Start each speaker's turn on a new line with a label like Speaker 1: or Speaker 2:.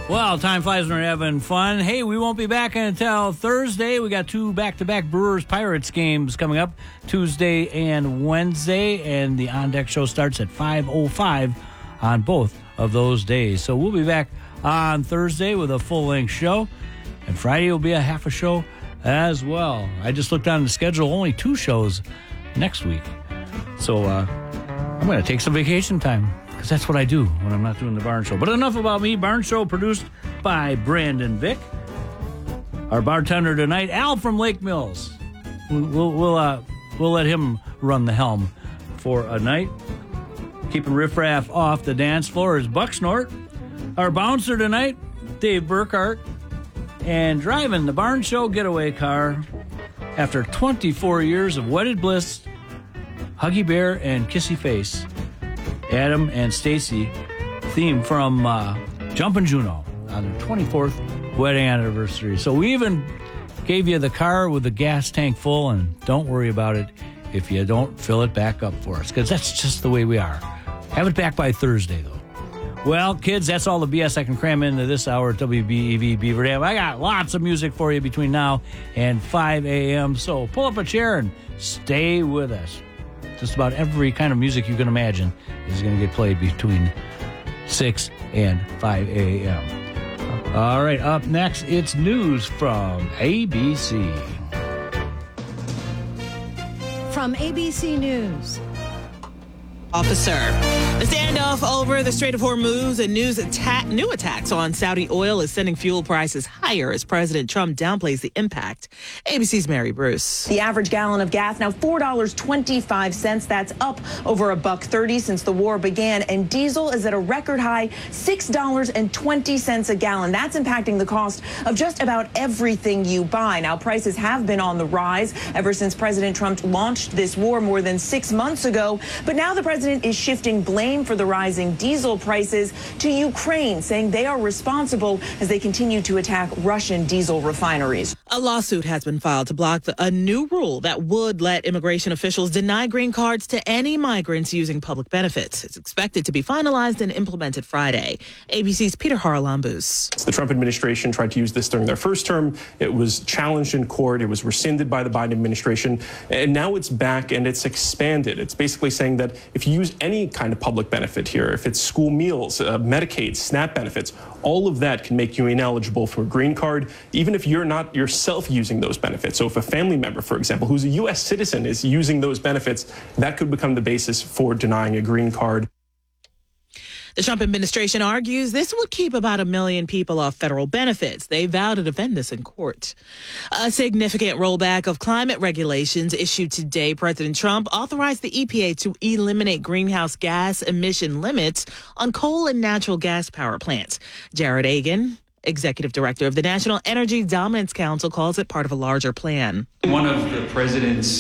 Speaker 1: Well, time flies when we're having fun. Hey, we won't be back until Thursday. We got 2 back-to-back Brewers-Pirates games coming up, Tuesday and Wednesday, and the On Deck show starts at 5:05 on both of those days. So we'll be back on Thursday with a full-length show, and Friday will be a half a show as well. I just looked on the schedule, only 2 shows next week. So I'm going to take some vacation time, because that's what I do when I'm not doing the Barn Show. But enough about me. Barn Show produced by Brandon Vick. Our bartender tonight, Al from Lake Mills. We'll let him run the helm for a night. Keeping riffraff off the dance floor is Buck Snort. Our bouncer tonight, Dave Burkhart. And driving the Barn Show getaway car after 24 years of wedded bliss, Huggy Bear and Kissy Face, Adam and Stacy, theme from Jumpin' Juno on their 24th wedding anniversary. So we even gave you the car with the gas tank full, and don't worry about it if you don't fill it back up for us, because that's just the way we are. Have it back by Thursday, though. Well, kids, that's all the BS I can cram into this hour at WBEV Beaver Dam. I got lots of music for you between now and 5 a.m., so pull up a chair and stay with us. Just about every kind of music you can imagine is going to get played between 6 and 5 a.m. All right, up next, it's news from ABC.
Speaker 2: From ABC News.
Speaker 3: Officer. The standoff over the Strait of Hormuz and new attacks on Saudi oil is sending fuel prices higher as President Trump downplays the impact. ABC's Mary Bruce.
Speaker 4: The average gallon of gas now $4.25. That's up over $1.30 since the war began. And diesel is at a record high $6.20 a gallon. That's impacting the cost of just about everything you buy. Now, prices have been on the rise ever since President Trump launched this war more than 6 months ago. But now the president is shifting blame for the rising diesel prices to Ukraine, saying they are responsible as they continue to attack Russian diesel refineries.
Speaker 3: A lawsuit has been filed to block a new rule that would let immigration officials deny green cards to any migrants using public benefits. It's expected to be finalized and implemented Friday. ABC's Peter Haralambous.
Speaker 5: The Trump administration tried to use this during their first term. It was challenged in court. It was rescinded by the Biden administration. And now it's back and it's expanded. It's basically saying that if you use any kind of public benefit here, if it's school meals, Medicaid, SNAP benefits, all of that can make you ineligible for a green card, even if you're not yourself using those benefits. So if a family member, for example, who's a U.S. citizen is using those benefits, that could become the basis for denying a green card.
Speaker 3: The Trump administration argues this would keep about 1 million people off federal benefits. They vow to defend this in court. A significant rollback of climate regulations issued today. President Trump authorized the EPA to eliminate greenhouse gas emission limits on coal and natural gas power plants. Jared Agan, executive director of the National Energy Dominance Council, calls it part of a larger plan.
Speaker 6: One of the president's